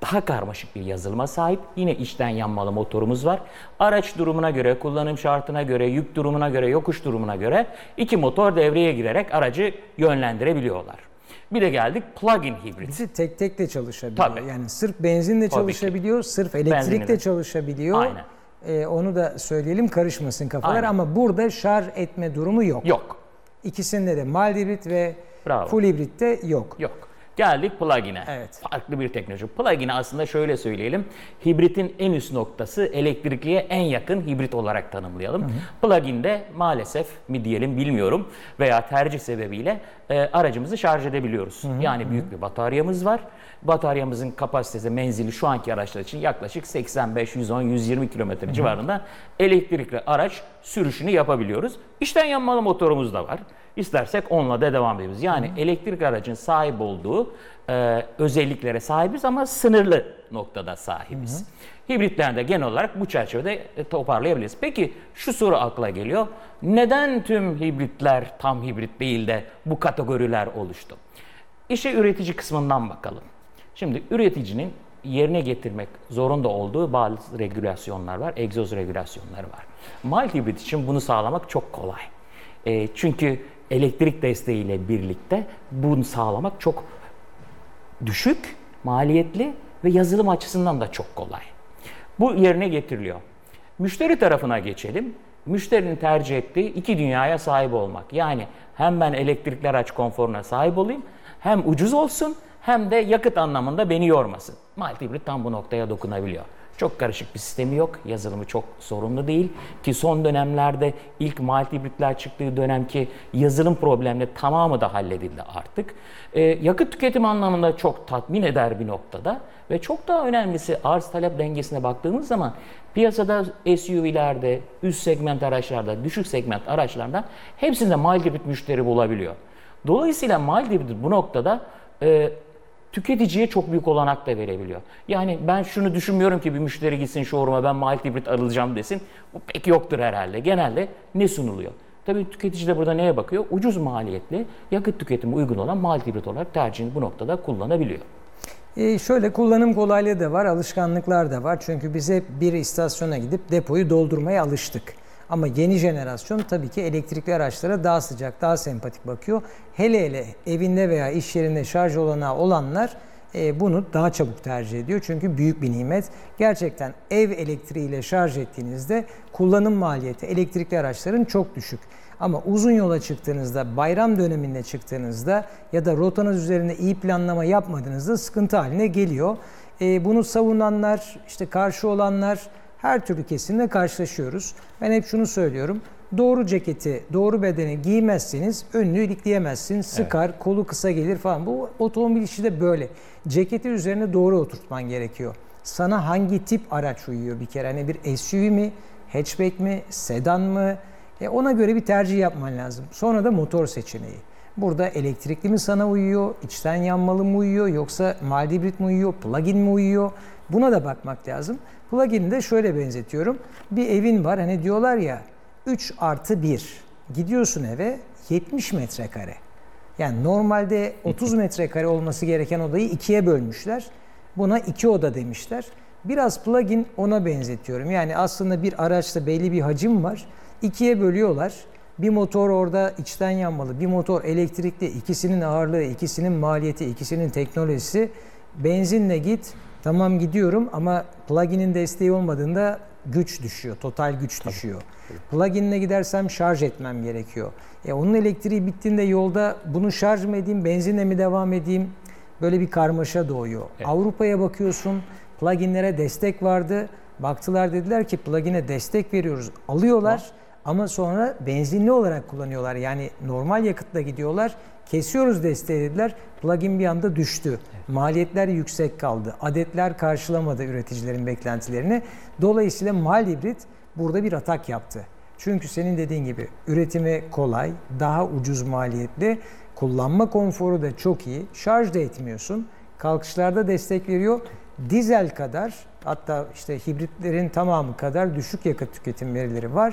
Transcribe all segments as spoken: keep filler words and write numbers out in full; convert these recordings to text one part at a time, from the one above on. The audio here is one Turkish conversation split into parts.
daha karmaşık bir yazılıma sahip. Yine içten yanmalı motorumuz var. Araç durumuna göre, kullanım şartına göre, yük durumuna göre, yokuş durumuna göre iki motor devreye girerek aracı yönlendirebiliyorlar. Bir de geldik plug-in hibrit. Bizi tek tek de çalışabiliyor. Tabii. Yani sırf benzinle Tabii çalışabiliyor, ki. sırf elektrikle de çalışabiliyor. Aynen. Ee, onu da söyleyelim, karışmasın kafalar. Aynen. Ama burada şarj etme durumu yok. Yok. İkisinde de mild hibrit ve Bravo. full hibritte yok. Yok. Geldik plug-in'e. Evet. Farklı bir teknoloji. Plug-in'i aslında şöyle söyleyelim. Hibritin en üst noktası elektrikliye en yakın hibrit olarak tanımlayalım. Plug-in'de maalesef mi diyelim bilmiyorum veya tercih sebebiyle e, aracımızı şarj edebiliyoruz. Hı hı. Yani büyük bir bataryamız var. Bataryamızın kapasitesi, menzili şu anki araçlar için yaklaşık seksen beş, yüz on, yüz yirmi kilometre civarında elektrikli araç sürüşünü yapabiliyoruz. İçten yanmalı motorumuz da var. İstersek onunla da devam ediyoruz. Yani Hı. elektrik aracın sahip olduğu e, özelliklere sahibiz ama sınırlı noktada sahibiz. Hı. Hibritlerde genel olarak bu çerçevede e, toparlayabiliriz. Peki şu soru akla geliyor. Neden tüm hibritler tam hibrit değil de bu kategoriler oluştu? İşe üretici kısmından bakalım. Şimdi üreticinin yerine getirmek zorunda olduğu bazı regülasyonlar var. Egzoz regülasyonları var. Mild hibrit için bunu sağlamak çok kolay. E, çünkü elektrik desteğiyle birlikte bunu sağlamak çok düşük, maliyetli ve yazılım açısından da çok kolay. Bu yerine getiriliyor. Müşteri tarafına geçelim. Müşterinin tercih ettiği iki dünyaya sahip olmak. Yani hem ben elektrikli araç konforuna sahip olayım, hem ucuz olsun, hem de yakıt anlamında beni yormasın. Mild hibrit tam bu noktaya dokunabiliyor. Çok karışık bir sistemi yok. Yazılımı çok sorunlu değil. Ki son dönemlerde ilk mild hibritler çıktığı dönemki yazılım problemleri tamamı da halledildi artık. Ee, yakıt tüketim anlamında çok tatmin eder bir noktada. Ve çok daha önemlisi arz talep dengesine baktığımız zaman piyasada S U V'lerde, üst segment araçlarda, düşük segment araçlarda hepsinde mild hibrit müşteri bulabiliyor. Dolayısıyla mild hibrit bu noktada e, tüketiciye çok büyük olanak da verebiliyor. Yani ben şunu düşünmüyorum ki bir müşteri gitsin showroom'a ben mild hibrit alacağım desin. Bu pek yoktur herhalde. Genelde ne sunuluyor? Tabii tüketici de burada neye bakıyor? Ucuz maliyetli, yakıt tüketimi uygun olan mild hibrit olarak tercihini bu noktada kullanabiliyor. E şöyle kullanım kolaylığı da var, alışkanlıklar da var. Çünkü biz hep bir istasyona gidip depoyu doldurmaya alıştık. Ama yeni jenerasyon tabii ki elektrikli araçlara daha sıcak, daha sempatik bakıyor. Hele hele evinde veya iş yerinde şarj olanağı olanlar e, bunu daha çabuk tercih ediyor. Çünkü büyük bir nimet. Gerçekten ev elektriğiyle şarj ettiğinizde kullanım maliyeti elektrikli araçların çok düşük. Ama uzun yola çıktığınızda, bayram döneminde çıktığınızda ya da rotanız üzerinde iyi planlama yapmadığınızda sıkıntı haline geliyor. E, bunu savunanlar, işte karşı olanlar, her türlü kesimle karşılaşıyoruz. Ben hep şunu söylüyorum. Doğru ceketi, doğru bedeni giymezseniz önünü ilikleyemezsin. Sıkar, evet. Kolu kısa gelir falan. Bu otomobil işi de böyle. Ceketi üzerine doğru oturtman gerekiyor. Sana hangi tip araç uyuyor bir kere? Hani bir S U V mi, hatchback mi, sedan mı? E ona göre bir tercih yapman lazım. Sonra da motor seçeneği. Burada elektrikli mi sana uyuyor, içten yanmalı mı uyuyor, yoksa mild hibrit mi uyuyor, plug-in mi uyuyor? Buna da bakmak lazım. Plug-in'i de şöyle benzetiyorum. Bir evin var, hani diyorlar ya üç artı bir. Gidiyorsun eve yetmiş metrekare. Yani normalde otuz metrekare olması gereken odayı ikiye bölmüşler. Buna iki oda demişler. Biraz plug-in ona benzetiyorum. Yani aslında bir araçta belli bir hacim var. İkiye bölüyorlar. Bir motor orada içten yanmalı, bir motor elektrikli. İkisinin ağırlığı, ikisinin maliyeti, ikisinin teknolojisi. Benzinle git, tamam gidiyorum ama plug-in'in desteği olmadığında güç düşüyor, total güç Tabii. düşüyor. Plug-in'le gidersem şarj etmem gerekiyor. E onun elektriği bittiğinde yolda bunu şarj mı edeyim, benzinle mi devam edeyim? Böyle bir karmaşa doğuyor. Evet. Avrupa'ya bakıyorsun, plug-in'lere destek vardı. Baktılar, dediler ki plug-in'e destek veriyoruz. Alıyorlar ha. ama sonra benzinli olarak kullanıyorlar. Yani normal yakıtla gidiyorlar. Kesiyoruz desteği dediler. Plug-in bir anda düştü. Evet. Maliyetler yüksek kaldı. Adetler karşılamadı üreticilerin beklentilerini. Dolayısıyla mild hibrit burada bir atak yaptı. Çünkü senin dediğin gibi üretimi kolay, daha ucuz maliyetli, kullanma konforu da çok iyi. Şarj da etmiyorsun. Kalkışlarda destek veriyor. Dizel kadar, hatta işte hibritlerin tamamı kadar düşük yakıt tüketim verileri var.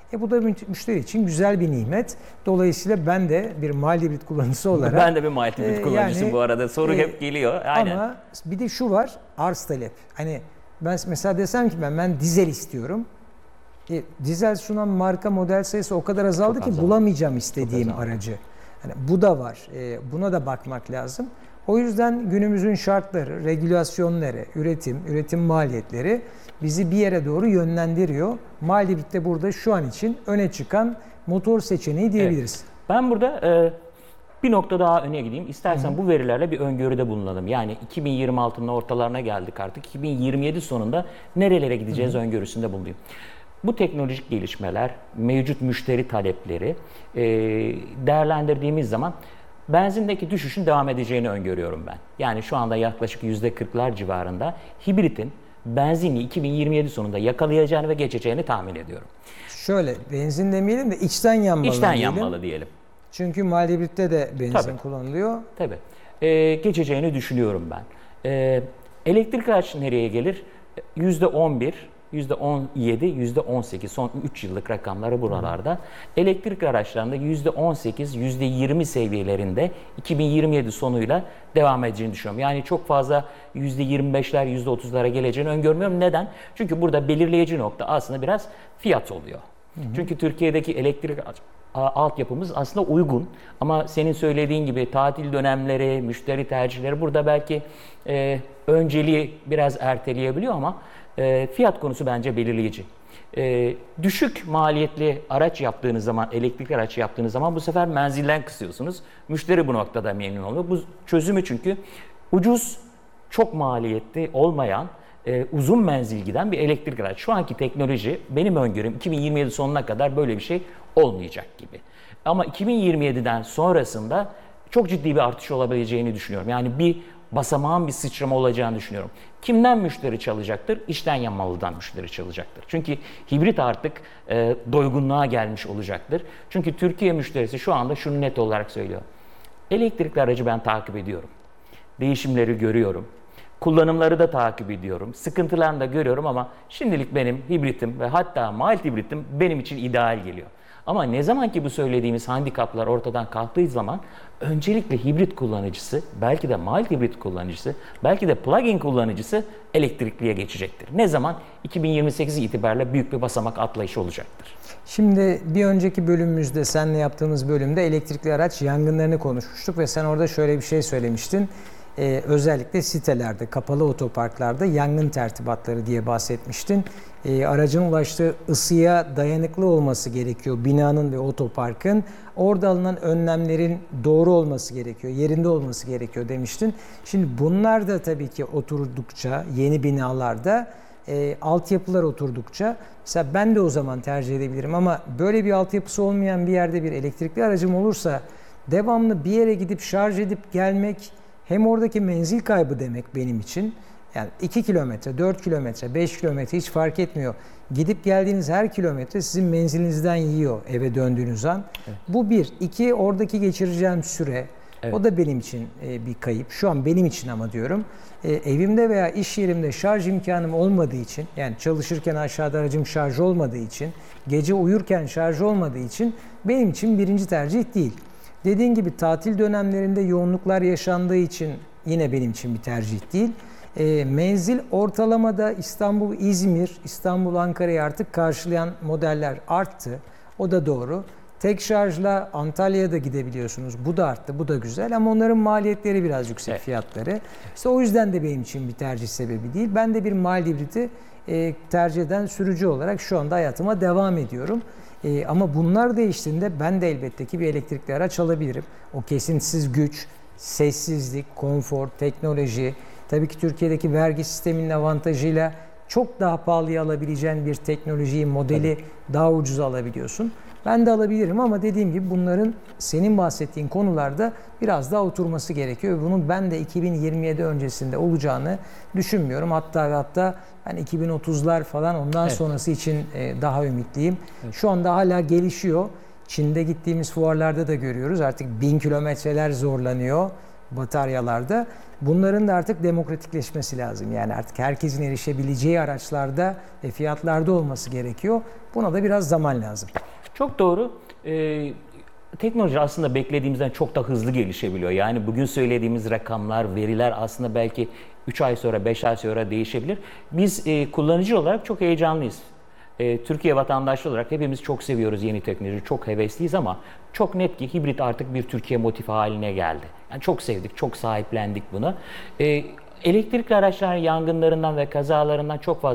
E bu da müşteri için güzel bir nimet. Dolayısıyla ben de bir mild hibrit kullanıcısı olarak... Ben de bir mild hibrit e, kullanıcısıyım yani, bu arada. Soru e, hep geliyor. Aynen. Ama bir de şu var, arz talep. Hani ben mesela desem ki ben, ben dizel istiyorum. E, dizel sunan marka model sayısı o kadar azaldı Çok ki azaldı. bulamayacağım istediğim azaldı. aracı. Yani bu da var. E, buna da bakmak lazım. O yüzden günümüzün şartları, regülasyonları, üretim, üretim maliyetleri bizi bir yere doğru yönlendiriyor. Mild hibrit de burada şu an için öne çıkan motor seçeneği diyebiliriz. Evet. Ben burada e, bir nokta daha öne gideyim. İstersen Hı-hı. bu verilerle bir öngörüde bulunalım. Yani iki bin yirmi altının ortalarına geldik artık. iki bin yirmi yedi sonunda nerelere gideceğiz Hı-hı. öngörüsünde bulunayım. Bu teknolojik gelişmeler, mevcut müşteri talepleri e, değerlendirdiğimiz zaman benzindeki düşüşün devam edeceğini öngörüyorum ben. Yani şu anda yaklaşık yüzde kırklar civarında hibritin benzinli iki bin yirmi yedi sonunda yakalayacağını ve geçeceğini tahmin ediyorum. Şöyle, benzin demeyelim de içten yanmalı İçten diyelim. yanmalı diyelim. Çünkü mild hibritte de benzin Tabii. kullanılıyor. Tabii. Ee, geçeceğini düşünüyorum ben. Ee, elektrik araç nereye gelir? yüzde on bir, yüzde on yedi, yüzde on sekiz son üç yıllık rakamları buralarda. Hı. Elektrik araçlarında yüzde on sekiz, yüzde yirmi seviyelerinde iki bin yirmi yedi sonuyla devam edeceğini düşünüyorum. Yani çok fazla yüzde yirmi beşler, yüzde otuzlara geleceğini öngörmüyorum. Neden? Çünkü burada belirleyici nokta aslında biraz fiyat oluyor. Hı hı. Çünkü Türkiye'deki elektrik altyapımız aslında uygun ama senin söylediğin gibi tatil dönemleri, müşteri tercihleri burada belki e, önceliği biraz erteleyebiliyor ama e, fiyat konusu bence belirleyici. E, düşük maliyetli araç yaptığınız zaman, elektrikli araç yaptığınız zaman bu sefer menzilden kısıyorsunuz. Müşteri bu noktada memnun oluyor. Bu çözümü çünkü ucuz, çok maliyetli olmayan, e, uzun menzil giden bir elektrikli araç. Şu anki teknoloji benim öngörüm iki bin yirmi yedi sonuna kadar böyle bir şey olmayacak gibi. Ama iki bin yirmi yediden sonrasında çok ciddi bir artış olabileceğini düşünüyorum. Yani bir basamağın bir sıçrama olacağını düşünüyorum. Kimden müşteri çalacaktır? İçten yanmalıdan müşteri çalacaktır. Çünkü hibrit artık e, doygunluğa gelmiş olacaktır. Çünkü Türkiye müşterisi şu anda şunu net olarak söylüyor. Elektrikli aracı ben takip ediyorum. Değişimleri görüyorum. Kullanımları da takip ediyorum. Sıkıntılarını da görüyorum ama şimdilik benim hibritim ve hatta mild hibritim benim için ideal geliyor. Ama ne zaman ki bu söylediğimiz handikaplar ortadan kalktığı zaman öncelikle hibrit kullanıcısı, belki de mild hibrit kullanıcısı, belki de plug-in kullanıcısı elektrikliye geçecektir. Ne zaman? iki bin yirmi sekiz itibariyle büyük bir basamak atlayışı olacaktır. Şimdi bir önceki bölümümüzde, seninle yaptığımız bölümde elektrikli araç yangınlarını konuşmuştuk ve sen orada şöyle bir şey söylemiştin. Ee, özellikle sitelerde, kapalı otoparklarda yangın tertibatları diye bahsetmiştin. Ee, aracın ulaştığı ısıya dayanıklı olması gerekiyor binanın ve otoparkın. Orada alınan önlemlerin doğru olması gerekiyor, yerinde olması gerekiyor demiştin. Şimdi bunlar da tabii ki oturdukça, yeni binalarda, e, altyapılar oturdukça, mesela ben de o zaman tercih edebilirim ama böyle bir altyapısı olmayan bir yerde bir elektrikli aracım olursa devamlı bir yere gidip şarj edip gelmek, hem oradaki menzil kaybı demek benim için. Yani iki kilometre, dört kilometre, beş kilometre hiç fark etmiyor. Gidip geldiğiniz her kilometre sizin menzilinizden yiyor eve döndüğünüz an. Evet. Bu bir. İki, oradaki geçireceğim süre. Evet. O da benim için bir kayıp. Şu an benim için ama diyorum. Evimde veya iş yerimde şarj imkanım olmadığı için, yani çalışırken aşağıda aracım şarj olmadığı için, gece uyurken şarj olmadığı için benim için birinci tercih değil. Dediğin gibi tatil dönemlerinde yoğunluklar yaşandığı için yine benim için bir tercih değil. E, menzil ortalamada İstanbul, İzmir, İstanbul, Ankara'yı artık karşılayan modeller arttı. O da doğru. Tek şarjla Antalya'ya da gidebiliyorsunuz. Bu da arttı, bu da güzel ama onların maliyetleri biraz yüksek, evet. Fiyatları. İşte o yüzden de benim için bir tercih sebebi değil. Ben de bir mild hibriti e, tercih eden sürücü olarak şu anda hayatıma devam ediyorum. Ee, ama bunlar değiştiğinde ben de elbette ki bir elektrikli araç alabilirim. O kesintisiz güç, sessizlik, konfor, teknoloji, tabii ki Türkiye'deki vergi sisteminin avantajıyla çok daha pahalıya alabileceğin bir teknolojiyi, modeli tabii. Daha ucuz alabiliyorsun. Ben de alabilirim ama dediğim gibi bunların senin bahsettiğin konularda biraz daha oturması gerekiyor. Bunun ben de iki bin yirmi yedi öncesinde olacağını düşünmüyorum. Hatta ve hatta ben iki bin otuzlar falan ondan evet. sonrası için daha ümitliyim. Evet. Şu anda hala gelişiyor. Çin'de gittiğimiz fuarlarda da görüyoruz. Artık bin kilometreler zorlanıyor bataryalarda. Bunların da artık demokratikleşmesi lazım. Yani artık herkesin erişebileceği araçlarda ve fiyatlarda olması gerekiyor. Buna da biraz zaman lazım. Çok doğru. Ee, teknoloji aslında beklediğimizden çok da hızlı gelişebiliyor. Yani bugün söylediğimiz rakamlar, veriler aslında belki üç ay sonra, beş ay sonra değişebilir. Biz e, kullanıcı olarak çok heyecanlıyız. E, Türkiye vatandaşı olarak hepimiz çok seviyoruz yeni teknoloji, çok hevesliyiz ama çok net ki hibrit artık bir Türkiye motifi haline geldi. Yani çok sevdik, çok sahiplendik bunu. E, elektrikli araçlar yangınlarından ve kazalarından çok fazla